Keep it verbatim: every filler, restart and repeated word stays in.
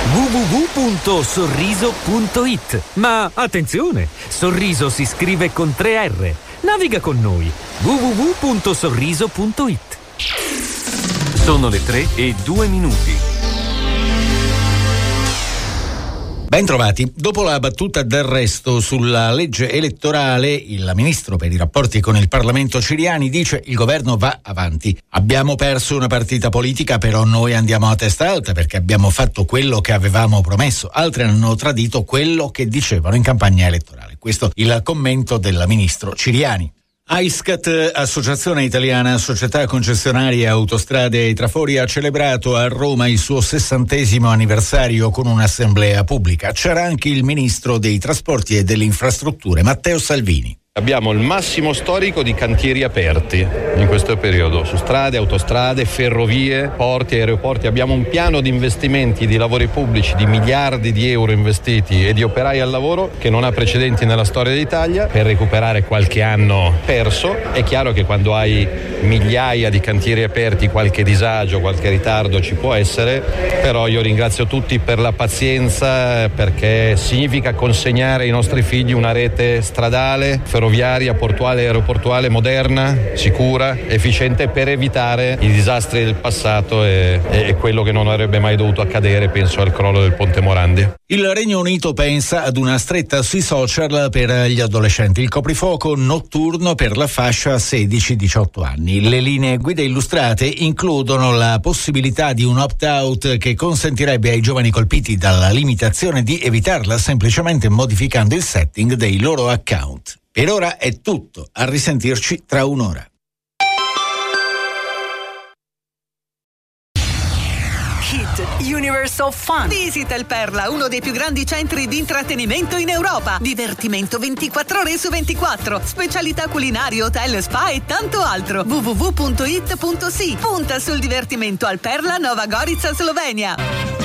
w w w punto sorriso punto i t. Ma attenzione, Sorriso si scrive con tre R. Naviga con noi. w w w punto sorriso punto i t. Sono le tre e due minuti. Ben trovati. Dopo la battuta d'arresto sulla legge elettorale, il ministro per i rapporti con il Parlamento Ciriani dice: il governo va avanti. Abbiamo perso una partita politica, però noi andiamo a testa alta perché abbiamo fatto quello che avevamo promesso. Altri hanno tradito quello che dicevano in campagna elettorale. Questo il commento del ministro Ciriani. AISCAT, Associazione Italiana Società Concessionarie Autostrade e Trafori, ha celebrato a Roma il suo sessantesimo anniversario con un'assemblea pubblica. C'era anche il ministro dei Trasporti e delle Infrastrutture, Matteo Salvini. Abbiamo il massimo storico di cantieri aperti in questo periodo, su strade, autostrade, ferrovie, porti, aeroporti. Abbiamo un piano di investimenti, di lavori pubblici, di miliardi di euro investiti e di operai al lavoro che non ha precedenti nella storia d'Italia per recuperare qualche anno perso. È chiaro che quando hai migliaia di cantieri aperti qualche disagio, qualche ritardo ci può essere, però io ringrazio tutti per la pazienza, perché significa consegnare ai nostri figli una rete stradale, ferroviaria, portuale e aeroportuale moderna, sicura, efficiente, per evitare i disastri del passato e, e quello che non avrebbe mai dovuto accadere, penso al crollo del Ponte Morandi. Il Regno Unito pensa ad una stretta sui social per gli adolescenti, il coprifuoco notturno per la fascia sedici diciotto anni. Le linee guida illustrate includono la possibilità di un opt-out che consentirebbe ai giovani colpiti dalla limitazione di evitarla semplicemente modificando il setting dei loro account. Per ora è tutto, a risentirci tra un'ora. Hit Universal Fun. Visita il Perla, uno dei più grandi centri di intrattenimento in Europa. Divertimento ventiquattro ore su ventiquattro. Specialità culinarie, hotel, spa e tanto altro. w w w punto i t punto s i. Punta sul divertimento al Perla, Nova Gorica, Slovenia.